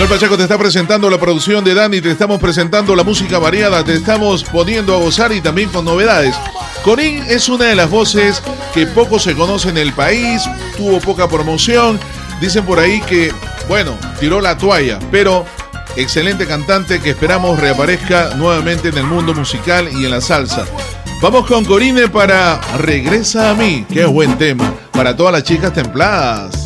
Manuel Pacheco te está presentando la producción de Dani, te estamos presentando la música variada, te estamos poniendo a gozar y también con novedades. Corín es una de las voces que poco se conoce en el país, tuvo poca promoción, dicen por ahí que, bueno, tiró la toalla, pero excelente cantante que esperamos reaparezca nuevamente en el mundo musical y en la salsa. Vamos con Corine para Regresa a mí, qué buen tema, para todas las chicas templadas.